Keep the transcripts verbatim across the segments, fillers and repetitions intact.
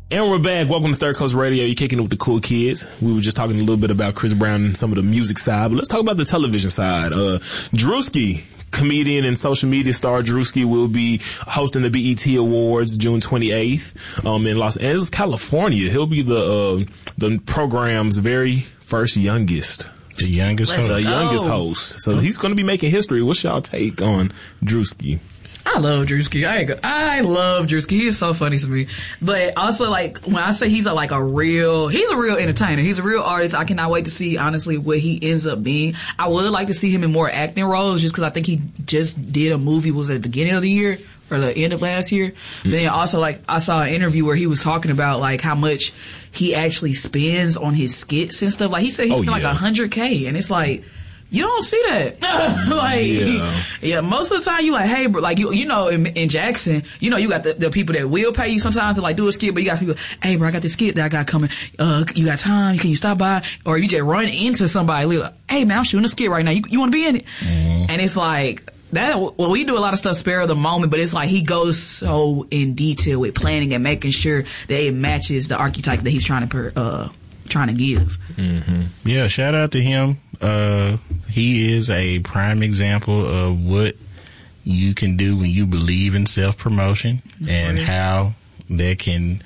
And we're back. Welcome to Third Coast Radio. You're kicking it with the cool kids. We were just talking a little bit about Chris Brown and some of the music side, but let's talk about the television side. Uh, Drewski, comedian and social media star Drewski, will be hosting the B E T Awards June twenty-eighth um, in Los Angeles, California. He'll be the uh, the program's very first youngest. The youngest host. The youngest host. So he's going to be making history. What's y'all take on Drewski? I love Drewski. I go, I love Drewski. He is so funny to me. But also, like, when I say he's a, like a real, he's a real entertainer. He's a real artist. I cannot wait to see, honestly, what he ends up being. I would like to see him in more acting roles just because I think he just did a movie, was at the beginning of the year or the end of last year. Mm-hmm. Then also, like, I saw an interview where he was talking about, like, how much he actually spends on his skits and stuff. Like, he said he oh, spent yeah. like one hundred K, and it's like, you don't see that. like, yeah. yeah, most of the time you like, hey, bro, like, you, you know, in, in Jackson, you know, you got the, the people that will pay you sometimes to like do a skit, but you got people, hey, bro, I got this skit that I got coming. Uh, you got time? Can you stop by? Or you just run into somebody, like, hey, man, I'm shooting a skit right now. You, you want to be in it? Mm-hmm. And it's like, that, well, we do a lot of stuff spare of the moment, but it's like he goes so in detail with planning and making sure that it matches the archetype that he's trying to, per, uh, trying to give. Mm-hmm. Yeah, shout out to him. Uh, he is a prime example of what you can do when you believe in self-promotion and right. how that can,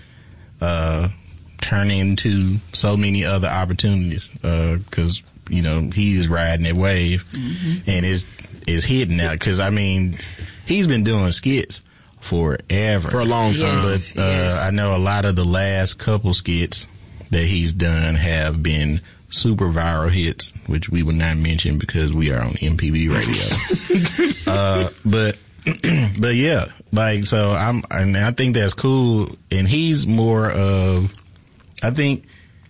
uh, turn into so many other opportunities. Uh, cause, you know, he is riding that wave mm-hmm. and is, is hitting out. Cause I mean, he's been doing skits forever. For a long time. Yes, but, uh, yes. I know a lot of the last couple skits that he's done have been super viral hits, which we will not mention because we are on M P B radio. uh, but, but yeah, like, so I'm, and I think that's cool. And he's more of, I think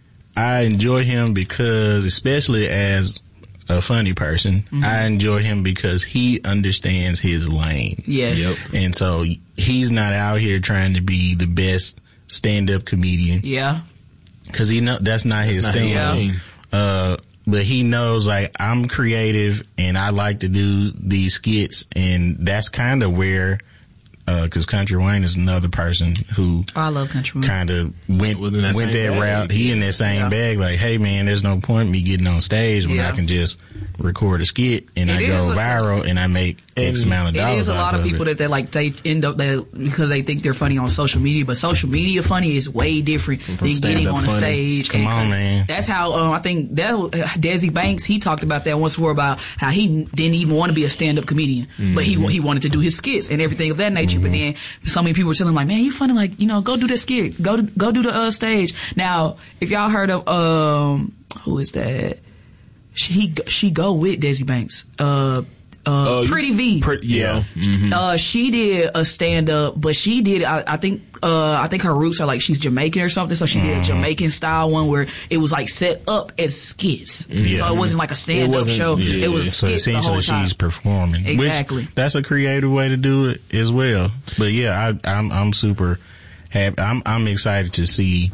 I enjoy him because, especially as a funny person, mm-hmm. I enjoy him because he understands his lane. Yes. Yep. And so he's not out here trying to be the best stand-up comedian. Yeah. Cause he know that's not his not thing. Yeah. Uh, but he knows, like, I'm creative and I like to do these skits, and that's kind of where, uh, cause Country Wayne is another person who oh, I love Country Wayne. Kind of went, went that, went that route. He in that same yeah. bag, like, hey man, there's no point in me getting on stage when yeah. I can just record a skit and it I go a, viral and I make X amount of dollars. It is a lot of people that they like, they end up, they, because they think they're funny on social media, but social media funny is way different From than getting on a stage. Come on, man. That's how, um, I think that, uh, Desi Banks, he talked about that once before about how he didn't even want to be a stand-up comedian, mm-hmm. but he, he wanted to do his skits and everything of that nature. Mm-hmm. But then so many people were telling him like, man, you funny, like, you know, go do that skit, go, go do the, uh, stage. Now, if y'all heard of, um, who is that? She, she go with Desi Banks. Uh, uh, uh Pretty V. Pretty, yeah. Mm-hmm. Uh, she did a stand up, but she did, I, I think, uh, I think her roots are like she's Jamaican or something, so she mm-hmm. did a Jamaican style one where it was like set up as skits. Yeah. So it wasn't like a stand up show. Yeah. It was so skits the whole time. She's performing. Exactly. Which, that's a creative way to do it as well. But yeah, I, I'm, I'm super happy. I'm, I'm excited to see,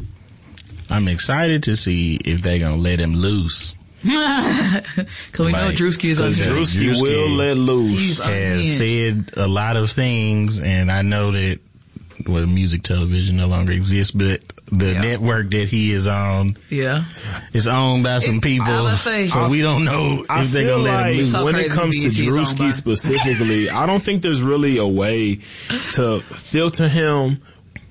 I'm excited to see if they're gonna let him loose. Cause we like, know Drewski is on Drewski will let loose. Has said a lot of things, and I know that well, music television no longer exists, but the yeah. network that he is on, yeah, is owned by some people. Say, so we don't know I if they're gonna let like him loose. So when it comes to Drewski specifically, I don't think there's really a way to filter him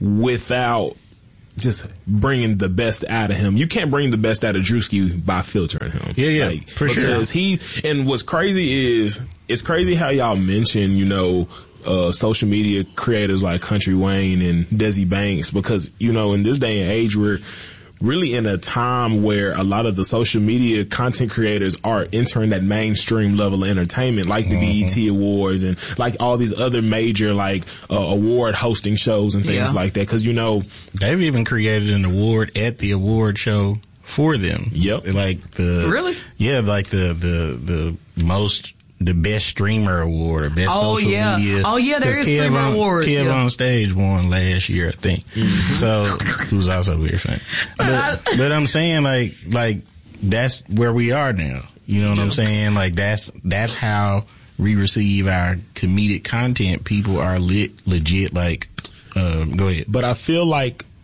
without just bringing the best out of him. You can't bring the best out of Drewski by filtering him. Yeah, yeah, like, for sure. Because he, and what's crazy is, it's crazy how y'all mention, you know, uh, social media creators like Country Wayne and Desi Banks, because, you know, in this day and age, we're really in a time where a lot of the social media content creators are entering that mainstream level of entertainment, like the mm-hmm. B E T Awards and like all these other major like uh, award hosting shows and things yeah. like that. Cause you know, they've even created an award at the award show for them. Yep. Like the, really? Yeah. Like the, the, the most, the best streamer award or best oh, social yeah. media. Oh yeah, there is Kev streamer on, awards. Kev yeah. on Stage won last year, I think. Mm-hmm. So, who's also a weird fan. But, but I'm saying like, like, that's where we are now. You know what yeah. I'm saying? Like that's, that's how we receive our comedic content. People are lit, legit like, um, go ahead. But I feel like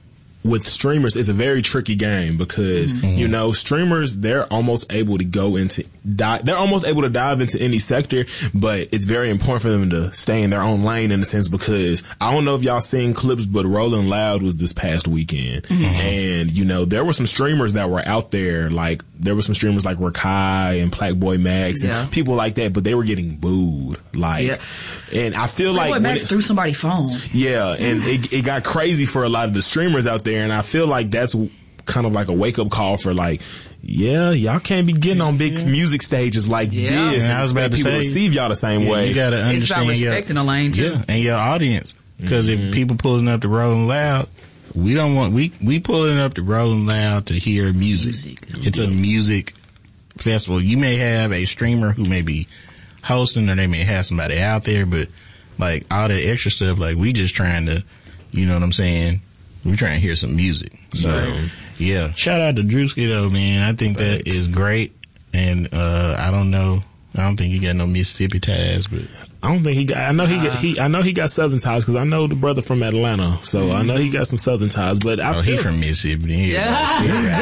with streamers, it's a very tricky game because, mm-hmm. you know, streamers, they're almost able to go into, di- they're almost able to dive into any sector, but it's very important for them to stay in their own lane in a sense because I don't know if y'all seen clips, but Rolling Loud was this past weekend. Mm-hmm. And, you know, there were some streamers that were out there, like, there were some streamers like Rakai and Plackboy Max yeah. and people like that, but they were getting booed. Like, yeah. and I feel Plackboy like. Max it, threw somebody's phone. Yeah, and it, it got crazy for a lot of the streamers out there. And I feel like that's kind of like a wake up call for like, yeah, y'all can't be getting on big yeah. music stages like yeah. this. And and I was about to people say, receive y'all the same yeah, way. You gotta understand it's about respecting your, the lane too, yeah, and your audience. Because mm-hmm. if people pulling up to Rolling Loud, we don't want we we pulling up to Rolling Loud to hear music. music. It's yeah. a music festival. You may have a streamer who may be hosting, or they may have somebody out there, but like all that extra stuff, like we just trying to, you know what I'm saying? We're trying to hear some music. So, right. yeah. Shout out to Drewski, though, man. I think Thanks. that is great. And, uh, I don't know. I don't think he got no Mississippi ties, but. I don't think he got, I know he got, he, I know he got Southern ties because I know the brother from Atlanta. So mm-hmm. I know he got some Southern ties, but I oh, feel. he from Mississippi. He yeah.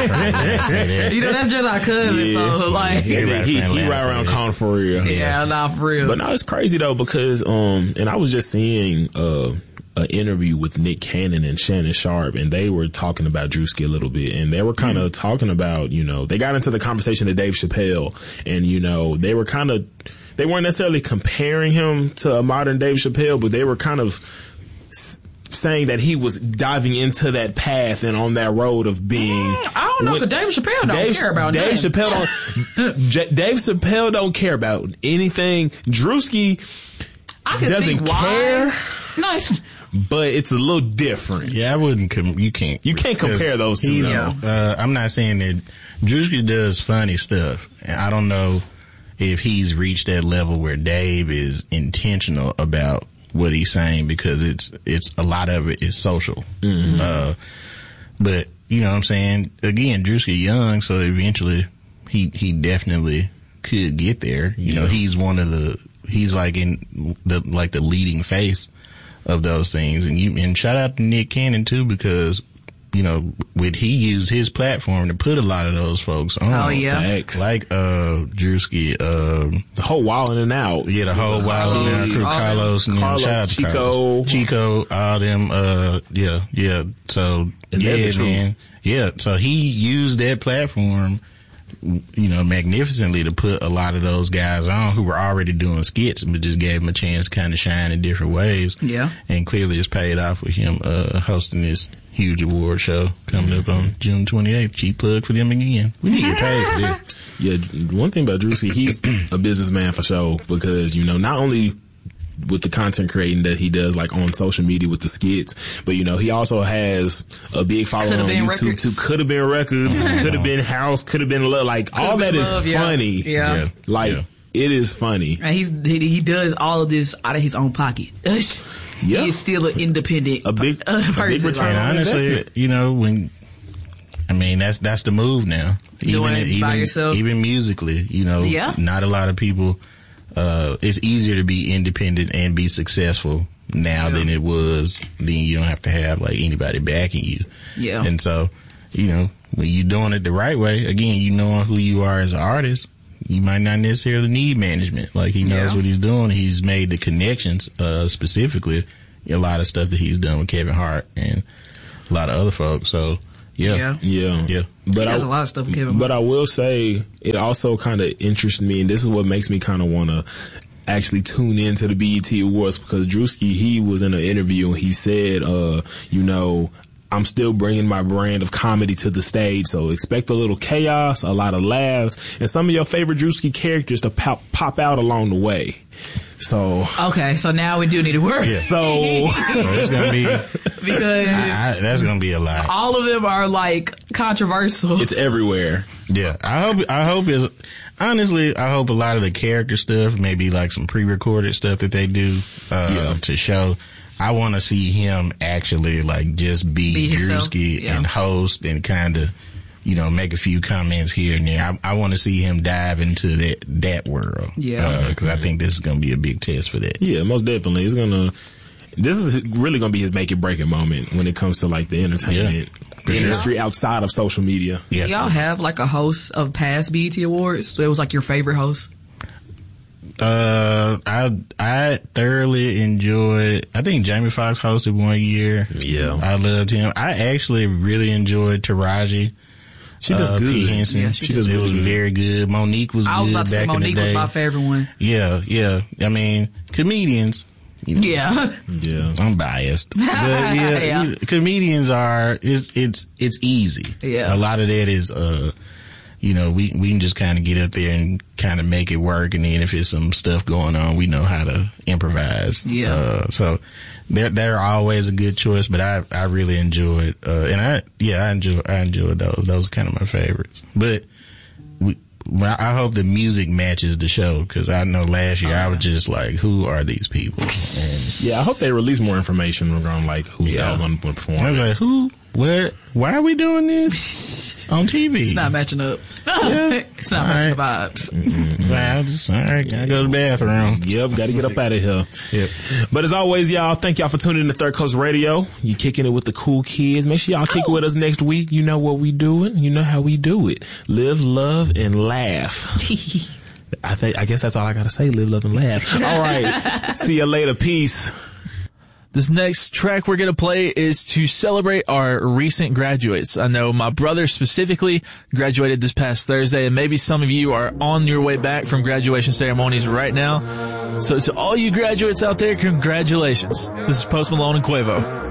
You know, that's just our cousin. Yeah. So, like. He, he, he, he right around corner for real. Yeah, nah, for real. But no, it's crazy though because, um, and I was just seeing, uh, an interview with Nick Cannon and Shannon Sharp, and they were talking about Drewski a little bit, and they were kind of mm. talking about, you know, they got into the conversation of Dave Chappelle, and, you know, they were kind of, they weren't necessarily comparing him to a modern Dave Chappelle, but they were kind of s- saying that he was diving into that path and on that road of being. Mm, I don't know, because Dave Chappelle don't Dave, care about Dave nothing. Chappelle don't. J- Dave Chappelle don't care about anything. Drewski I can doesn't see why. care. Nice. But it's a little different. Yeah, I wouldn't. Com- you can't. You can't compare those two. Though. Uh, I'm not saying that Drewski does funny stuff, and I don't know if he's reached that level where Dave is intentional about what he's saying because it's it's a lot of it is social. Mm-hmm. Uh, but you know what I'm saying? Again, Drewski young, so eventually he he definitely could get there. You yeah. know, he's one of the he's like in the like the leading face of those things. And you, and shout out to Nick Cannon too, because, you know, would he use his platform to put a lot of those folks on? Oh, yeah. Facts. Like, uh, Drewski, um, the whole Wildin' and Out. Yeah, the whole Wildin' and Out crew, Carlos, and Carlos, shout out to Chico. Carlos. Chico, all them, uh, yeah, yeah. So, and yeah, man. Yeah. So he used that platform, you know, magnificently to put a lot of those guys on who were already doing skits, but just gave them a chance to kind of shine in different ways. Yeah. And clearly it's paid off with him, uh, hosting this huge award show coming mm-hmm. up on June twenty-eighth. Cheap plug for them again. We need to get paid for this. Yeah. One thing about Drewski, he's a businessman for sure because, you know, not only with the content creating that he does like on social media with the skits, but you know, he also has a big following on YouTube records. too. Could have been records, could have been house, could have been love. Like could've all that is love, funny. Yeah. yeah. Like yeah. it is funny. And he's, he, he does all of this out of his own pocket. Yeah. He is still an independent a big, uh, a big return on honestly, investment. You know, when, I mean, that's, that's the move now. Doing even, it even, by yourself. Even musically, you know, yeah. not a lot of people, Uh, it's easier to be independent and be successful now yeah. than it was. Then you don't have to have like anybody backing you. Yeah. And so, you know, when you're doing it the right way, again, you knowing who you are as an artist, you might not necessarily need management. Like he knows yeah. what he's doing. He's made the connections, uh, specifically a lot of stuff that he's done with Kevin Hart and a lot of other folks. So, Yeah. Yeah. Yeah. yeah. But he does I, a lot of stuff with Kevin. But I will say it also kind of interests me, and this is what makes me kind of want to actually tune into the B E T Awards because Drewski, he was in an interview and he said, uh, you know, I'm still bringing my brand of comedy to the stage, so expect a little chaos, a lot of laughs, and some of your favorite Drewski characters to pop, pop out along the way. So okay, so now we do need to work. Yeah. So, so it's gonna be because I, I, that's gonna be a lot. All of them are like controversial. It's everywhere. Yeah, I hope. I hope is honestly. I hope a lot of the character stuff, maybe like some pre-recorded stuff that they do uh, yeah. to show. I want to see him actually like just be, be Drewski yeah. and host and kind of, you know, make a few comments here and there. I, I want to see him dive into that that world. Yeah, because uh, I think this is going to be a big test for that. Yeah, most definitely. It's gonna. This is really going to be his make it break it moment when it comes to like the entertainment. Yeah. industry outside of social media. Yeah. Do y'all have like a host of past B E T Awards? It was like your favorite host? Uh, I I thoroughly enjoyed. I think Jamie Foxx hosted one year. Yeah, I loved him. I actually really enjoyed Taraji. She does uh, good. P. Henson. Yeah, she, she does. It really was good. very good. Monique was. I was good about to back say Monique in the day. was my favorite one. Yeah, yeah. I mean, comedians. You know, yeah, yeah. I'm biased, but yeah, yeah. You, comedians are. It's it's it's easy. Yeah, a lot of that is uh. You know, we, we can just kind of get up there and kind of make it work. And then if there's some stuff going on, we know how to improvise. Yeah. Uh, so they're, they're always a good choice, but I, I really enjoyed, uh, and I, yeah, I enjoy, I enjoyed those. Those are kind of my favorites. But we, I hope the music matches the show, because I know last year oh, I was just like, who are these people? And yeah, I hope they release more information regarding like who's yeah. out going to perform. I was like, who? What? Why are we doing this on T V? It's not matching up. Yeah. It's not all matching right. the vibes. Mm-hmm. Well, just, all right, gotta go to the bathroom. Yep, gotta get up out of here. Yep. But as always, y'all, thank y'all for tuning in to Third Coast Radio. You kicking it with the cool kids. Make sure y'all kick it with us next week. You know what we doing. You know how we do it. Live, love, and laugh. I think, I guess that's all I gotta say. Live, love, and laugh. All right. See you later. Peace. This next track we're going to play is to celebrate our recent graduates. I know my brother specifically graduated this past Thursday, and maybe some of you are on your way back from graduation ceremonies right now. So to all you graduates out there, congratulations. This is Post Malone and Quavo.